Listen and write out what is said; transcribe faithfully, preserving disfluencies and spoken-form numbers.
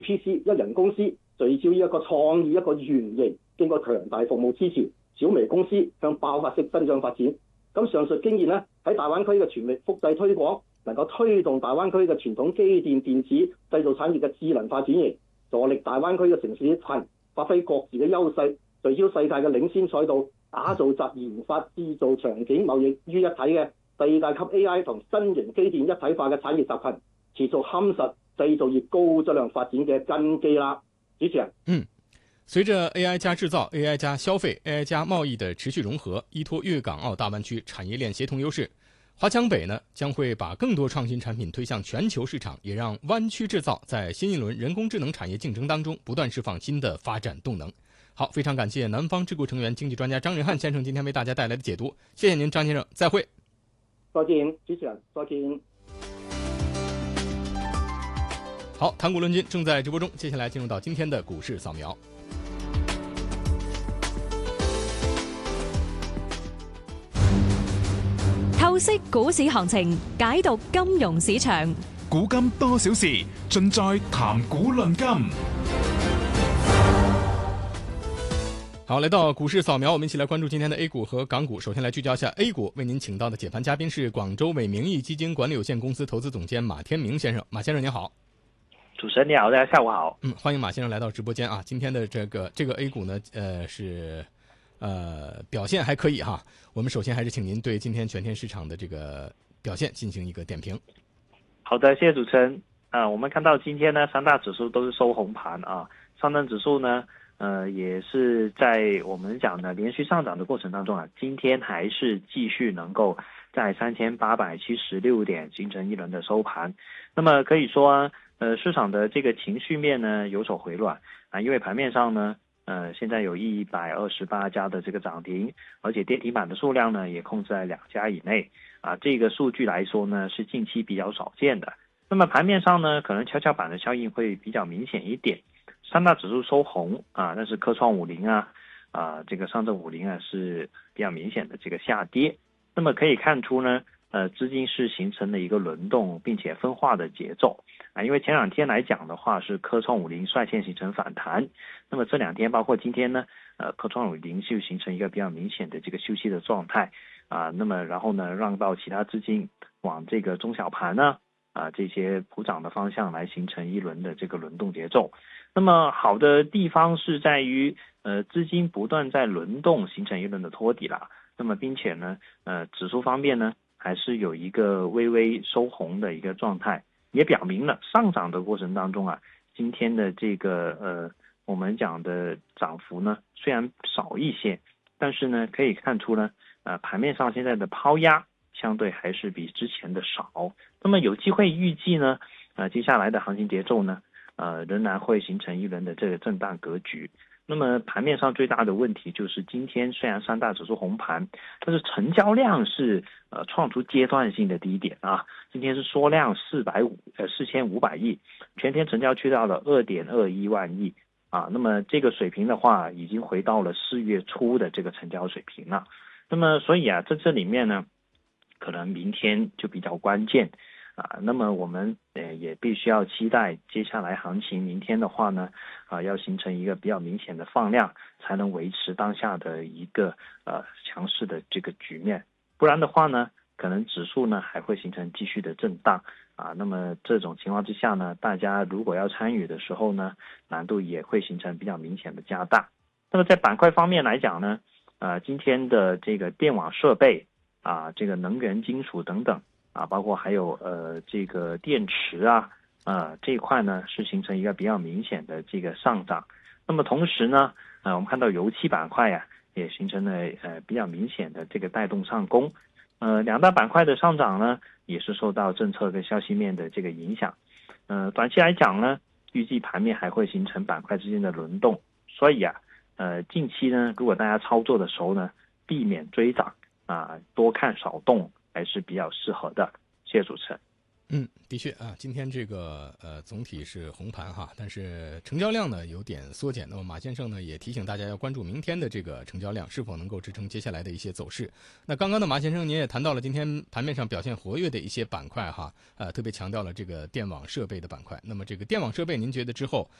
P C 一人公司聚焦於一個創意一個原型，經過強大服務支持，小微公司向爆發式增長發展。咁上述經驗咧喺大灣區嘅全力複製推廣，能夠推動大灣區嘅傳統機電電子製造產業嘅智能化轉型，助力大灣區嘅城市群發揮各自嘅優勢，聚焦世界嘅領先賽道，打造集研發、製造、場景貿易於一體嘅世界級 A I 同新型機電一體化嘅產業集群，持續夯實製造業高質量發展嘅根基啦。主持人， 嗯，隨着 A I 加製造、A I 加消費、A I 加貿易的持續融合，依託粵港澳大灣區產業鏈協同優勢，華強北呢將會把更多創新產品推向全球市場，也讓灣區製造在新一輪人工智能產業競爭當中不斷釋放新的發展動能。好，非常感謝南方智庫成員經濟專家張仁漢先生今天為大家帶來的解讀，謝謝您張先生，再會。 再見，主持人，再見。 好，談股論金正在直播中，接下來進入到今天的股市掃描。 透析股市行情，解讀金融市場， 古今多少事，盡在談股論金。 好，來到股市掃描，我們一起來關注今天的 A 股和港股。首先來聚焦一下 A 股，為您請到的解盤嘉賓是廣州偉明義基金管理有限公司投資總監馬天明先生。馬先生您好。 主持人你好，大家下午好。 嗯，歡迎馬先生來到直播間啊。今天的這個這個 A 股呢，呃是呃表現還可以哈。我們首先還是請您對今天全天市場的這個表現進行一個點評。 好的，謝謝主持人。啊、呃，我們看到今天呢，三大指數都是收紅盤啊，上證指數呢。呃，也是在我們講的連續上漲的過程當中啊，今天還是繼續能夠在三千八百七十六點形成一輪的收盤。那麼可以說，呃，市場的這個情緒面呢有所回暖啊，因為盤面上呢，呃，現在有一百二十八家的這個漲停，而且跌停板的數量呢也控制在兩家以內啊，這個數據來說呢是近期比較少見的。那麼盤面上呢，可能蹺蹺板的效應會比較明顯一點。三大指數收紅啊，但是科創五零啊，啊，這個上證五零啊是比較明顯的這個下跌。那麼可以看出呢，呃，資金是形成了一個輪動並且分化的節奏啊。因為前兩天來講的話，是科創五零率先形成反彈，那麼這兩天包括今天呢，呃，科創五零就形成一個比較明顯的這個休息的狀態啊。那麼然後呢，讓到其他資金往這個中小盤呢，啊，這些普漲的方向來形成一輪的這個輪動節奏。那麼好的地方是在於，呃，資金不斷在輪動，形成一輪的托底啦。那麼並且呢，呃，指數方面呢，還是有一個微微收紅的一個狀態，也表明了上漲的過程當中啊，今天的這個呃，我們講的漲幅呢，雖然少一些，但是呢，可以看出呢，呃，盤面上現在的拋壓相對還是比之前的少。那麼有機會預計呢，呃，接下來的行情節奏呢，呃，仍然會形成一輪的這個震盪格局。那麼盤面上最大的問題就是今天雖然三大指數紅盤，但是成交量是呃創出階段性的低點啊。今天是縮量四百五呃四千五百億，全天成交去到了二點二一萬億啊。那麼這個水平的話，已經回到了四月初的這個成交水平了。那麼所以啊，在這裡面呢，可能明天就比較關鍵。啊，那麼我們呃也必須要期待接下來行情，明天的話呢，啊要形成一個比較明顯的放量，才能維持當下的一個呃強勢的這個局面。不然的話呢，可能指數呢還會形成繼續的震盪啊。那麼這種情況之下呢，大家如果要參與的時候呢，難度也會形成比較明顯的加大。那麼在板塊方面來講呢，呃今天的這個電網設備啊，這個能源金屬等等。啊，包括還有呃這個電池啊，呃這一塊呢是形成一個比較明顯的這個上漲。那麼同時呢，呃我們看到油氣板塊呀、啊、也形成了呃比較明顯的這個帶動上攻。呃兩大板塊的上漲呢，也是受到政策跟消息面的這個影響。呃短期來講呢，預計盤面還會形成板塊之間的輪動。所以啊，呃近期呢，如果大家操作的時候呢，避免追漲啊，多看少動。還是比較適合的，謝謝主持人。 嗯，的确啊，今天这个呃总体是红盘哈，但是成交量呢有点缩减。那么马先生呢也提醒大家要关注明天的这个成交量是否能够支撑接下来的一些走势。那刚刚的马先生您也谈到了今天盘面上表现活跃的一些板块哈，呃特别强调了这个电网设备的板块。那么这个电网设备您觉得之后